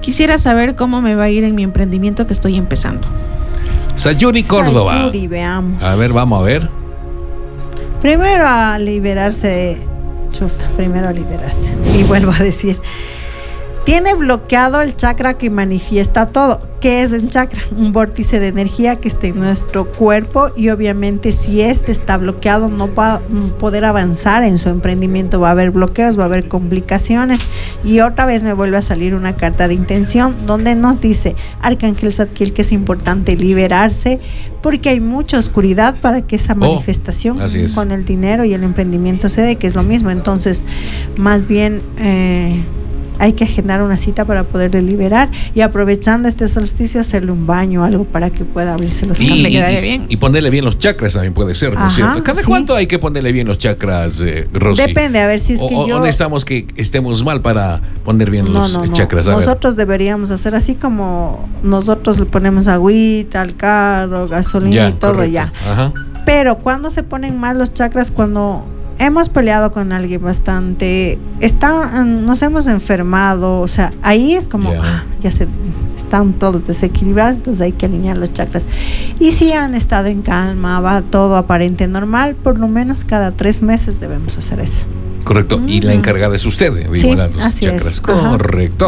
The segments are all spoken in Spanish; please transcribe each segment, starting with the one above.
Quisiera saber cómo me va a ir en mi emprendimiento que estoy empezando. Sayuri Córdoba. Sayuri, veamos. A ver, vamos a ver. Primero a liberarse. Chuta, primero a liberarse. Y vuelvo a decir. Tiene bloqueado el chakra que manifiesta todo. ¿Qué es un chakra? Un vórtice de energía que está en nuestro cuerpo y obviamente si este está bloqueado no va a poder avanzar en su emprendimiento. Va a haber bloqueos, va a haber complicaciones. Y otra vez me vuelve a salir una carta de intención donde nos dice Arcángel Zadkiel que es importante liberarse porque hay mucha oscuridad para que esa manifestación con el dinero y el emprendimiento se dé, que es lo mismo. Entonces, más bien... hay que agendar una cita para poderle liberar y aprovechando este solsticio hacerle un baño o algo para que pueda abrirse los caminos. Y ponerle bien los chakras también puede ser, ¿no es cierto? ¿Cada cuánto hay que ponerle bien los chakras, Rosy? Depende, a ver si es que o necesitamos que estemos mal para poner bien los chakras. Nosotros deberíamos hacer así como nosotros le ponemos agüita al carro, gasolina y todo ya. Ajá. Pero cuando se ponen mal los chakras, cuando hemos peleado con alguien bastante, nos hemos enfermado, o sea, ahí es como, están todos desequilibrados, entonces hay que alinear los chakras. Y si han estado en calma, va todo aparente normal, por lo menos cada 3 meses debemos hacer eso. Correcto, y la encargada es usted de igualar los chakras. Correcto.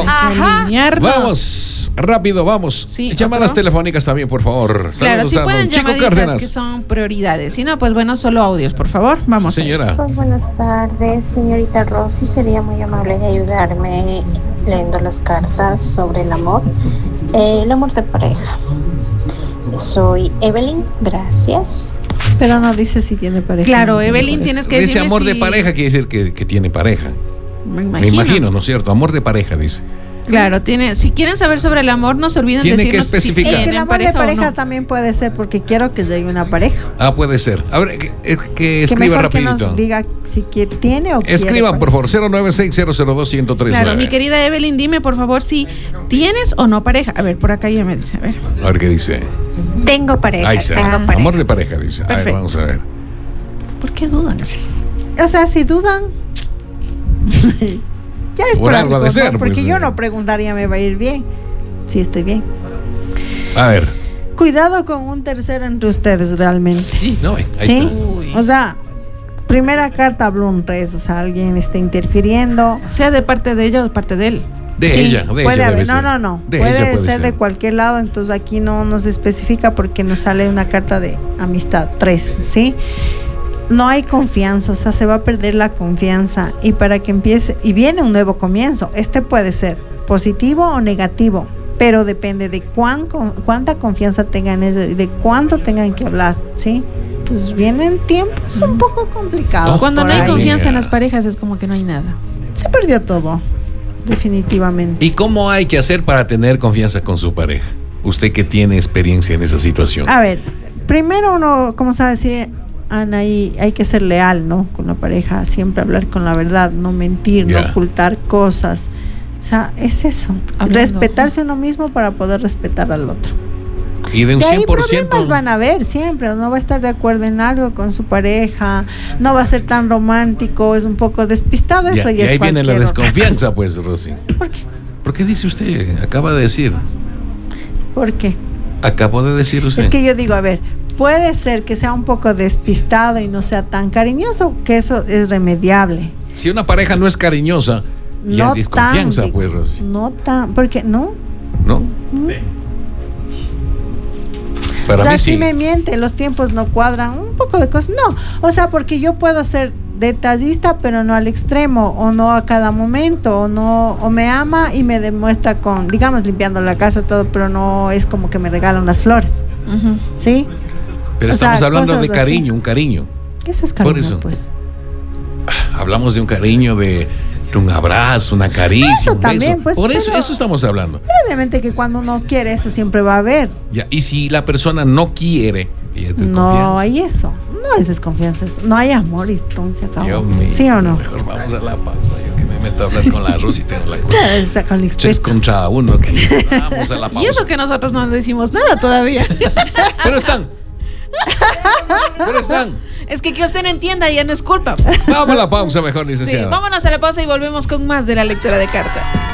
Vamos, rápido, vamos. Llamadas telefónicas también, por favor. Claro, si pueden llamaditas que son prioridades. Si no, pues bueno, solo audios, por favor. Vamos. Señora. Pues buenas tardes, señorita Rosy. Sería muy amable de ayudarme leyendo las cartas sobre el amor de pareja. Soy Evelyn, gracias. Pero no dice si tiene pareja. Claro, Evelyn, tienes que decir. Dice amor de pareja, quiere decir que tiene pareja. Me imagino, ¿no es cierto? Amor de pareja, dice. Claro, si quieren saber sobre el amor, no se olviden de decirnos que especificar. Es que el amor de pareja también puede ser porque quiero que llegue una pareja. Puede ser. A ver, que escriba rapidito. Que nos diga si tiene o quiere. Escriban, por favor, 096-002-1039. Claro, mi querida Evelyn, dime, por favor, si tienes o no pareja. A ver, por acá ya me dice, a ver qué dice. Tengo pareja. Ahí está. Amor de pareja, dice. Perfecto. A ver, vamos a ver. ¿Por qué dudan? O sea, si dudan... ya es por algo de ser, porque pues, yo no preguntaría me va a ir bien si estoy bien. A ver, cuidado con un tercero entre ustedes realmente. Sí, no, ahí está. O sea, primera carta habló un res, o sea, alguien está interfiriendo, sea de parte de ella o de parte de él. Ella, puede haber, no. Puede ser de cualquier lado, entonces aquí no nos especifica porque nos sale una carta de amistad, 3, ¿sí? No hay confianza, o sea, se va a perder la confianza y para que empiece, y viene un nuevo comienzo, puede ser positivo o negativo, pero depende de cuánta confianza tengan ellos y de cuánto tengan que hablar, ¿sí? Entonces vienen tiempos un poco complicados. Cuando no hay confianza en las parejas es como que no hay nada. Se perdió todo, definitivamente. ¿Y cómo hay que hacer para tener confianza con su pareja? Usted que tiene experiencia en esa situación. A ver, primero uno, ¿cómo sabe decir? Anaí, hay que ser leal, ¿no? Con la pareja, siempre hablar con la verdad, no mentir, no ocultar cosas. O sea, es eso. Respetarse a uno mismo para poder respetar al otro. Y de un 100%. Ahí problemas van a haber siempre, no va a estar de acuerdo en algo con su pareja, no va a ser tan romántico, es un poco despistado, eso ya es ahí viene la desconfianza, pues, Rosy. ¿Por qué? ¿Por qué dice usted? Acaba de decir. ¿Por qué? Acabó de decir usted. Es que yo digo, a ver, puede ser que sea un poco despistado y no sea tan cariñoso, que eso es remediable. Si una pareja no es cariñosa, ya es desconfianza, pues, Rosy. No tan, ¿por qué? No. Para o sea, mí sí. Si me miente, los tiempos no cuadran, un poco de cosas. No, o sea, porque yo puedo ser detallista, pero no al extremo, o no a cada momento, o me ama y me demuestra con, digamos, limpiando la casa, todo, pero no es como que me regala unas flores. ¿Sí? Pero estamos hablando de cariño, así. Un cariño. Eso es cariño, por eso, pues. Hablamos de un cariño, de un abrazo, una caricia, eso un también, beso. Pues, por eso estamos hablando. Pero obviamente que cuando uno quiere, eso siempre va a haber. Ya, y si la persona no quiere, ella es desconfianza. No hay eso. No es desconfianza. No hay amor y entonces acabó. ¿Sí o no? Mejor vamos a la pausa. Yo que me meto a hablar con la Rosy y tengo la cosa. Claro, esa con 3 contra 1. Vamos a la pausa. Y eso que nosotros no decimos nada todavía. Pero están. Es que usted no entienda, ya no es culpa. Vamos a la pausa mejor, licenciada. Sí, vámonos a la pausa y volvemos con más de la lectura de cartas.